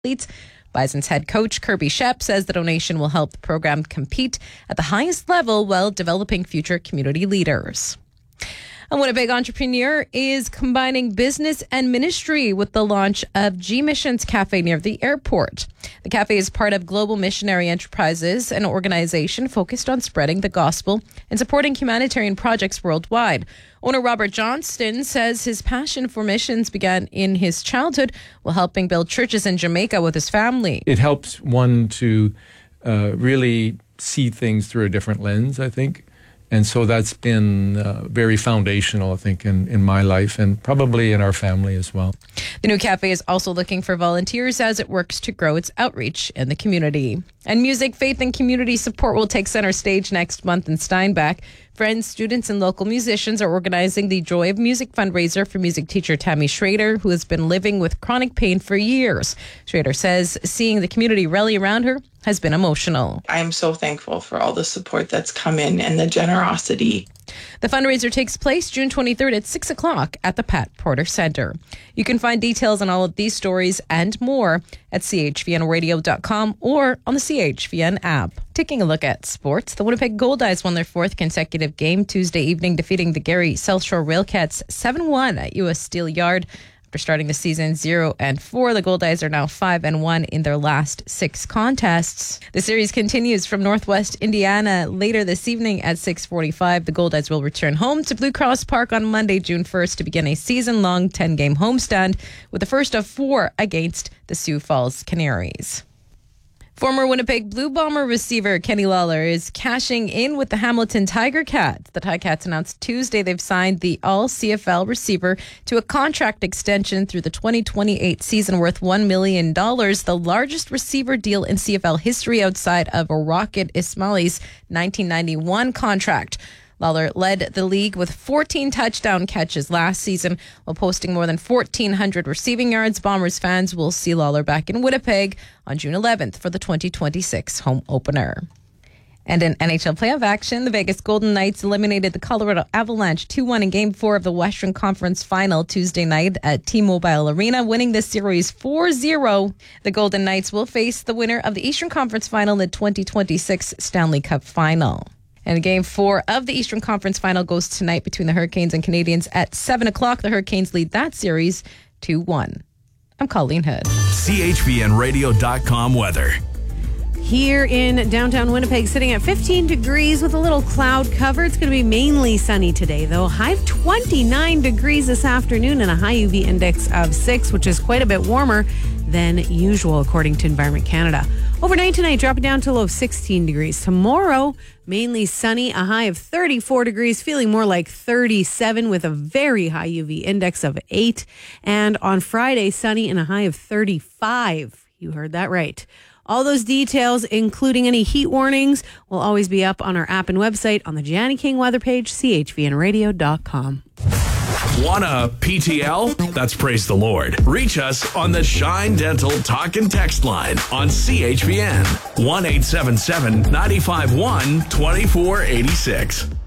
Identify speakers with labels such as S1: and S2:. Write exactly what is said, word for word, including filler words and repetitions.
S1: athletes. Bison's head coach Kirby Shep says the donation will help the program compete at the highest level while developing future community leaders. A Winnipeg entrepreneur is combining business and ministry with the launch of G Missions Cafe near the airport. The cafe is part of Global Missionary Enterprises, an organization focused on spreading the gospel and supporting humanitarian projects worldwide. Owner Robert Johnston says his passion for missions began in his childhood while helping build churches in Jamaica with his family.
S2: It helps one to uh, really see things through a different lens, I think. And so that's been uh, very foundational, I think, in, in my life and probably in our family as well.
S1: The new cafe is also looking for volunteers as it works to grow its outreach in the community. And music, faith, and community support will take center stage next month in Steinbach. Friends, students, and local musicians are organizing the Joy of Music fundraiser for music teacher Tammy Schrader, who has been living with chronic pain for years. Schrader says seeing the community rally around her has been emotional.
S3: I'm so thankful for all the support that's come in and the generosity.
S1: The fundraiser takes place June twenty-third at six o'clock at the Pat Porter Center. You can find details on all of these stories and more at c h v n radio dot com or on the C H V N app. Taking a look at sports, the Winnipeg Goldeyes won their fourth consecutive game Tuesday evening, defeating the Gary South Shore Railcats seven one at U S Steel Yard. After starting the season zero and four, the Goldeyes are now five and one in their last six contests. The series continues from Northwest Indiana later this evening at six forty-five. The Goldeyes will return home to Blue Cross Park on Monday, June first, to begin a season-long ten-game homestand with the first of four against the Sioux Falls Canaries. Former Winnipeg Blue Bomber receiver Kenny Lawler is cashing in with the Hamilton Tiger Cats. The Ticats announced Tuesday they've signed the all-C F L receiver to a contract extension through the twenty twenty-eight season worth one million dollars, the largest receiver deal in C F L history outside of Rocket Ismaily's nineteen ninety-one contract. Lawler led the league with fourteen touchdown catches last season while posting more than fourteen hundred receiving yards. Bombers fans will see Lawler back in Winnipeg on June eleventh for the twenty twenty-six home opener. And in N H L playoff action, the Vegas Golden Knights eliminated the Colorado Avalanche two one in Game four of the Western Conference Final Tuesday night at T-Mobile Arena, winning this series four zero. The Golden Knights will face the winner of the Eastern Conference Final in the twenty twenty-six Stanley Cup Final. And Game four of the Eastern Conference Final goes tonight between the Hurricanes and Canadiens at seven o'clock. The Hurricanes lead that series two one. I'm Colleen Hood.
S4: C H V N radio dot com weather.
S5: Here in downtown Winnipeg, sitting at fifteen degrees with a little cloud cover. It's going to be mainly sunny today, though. High of twenty-nine degrees this afternoon and a high U V index of six, which is quite a bit warmer than usual, according to Environment Canada. Overnight tonight, dropping down to a low of sixteen degrees. Tomorrow, mainly sunny, a high of thirty-four degrees, feeling more like thirty-seven with a very high U V index of eight. And on Friday, sunny and a high of thirty-five. You heard that right. All those details, including any heat warnings, will always be up on our app and website on the Gianni King weather page, c h v n radio dot com.
S4: Want a P T L? That's praise the Lord. Reach us on the Shine Dental talk and text line on C H V N one eight seven seven, nine five one, two four eight six.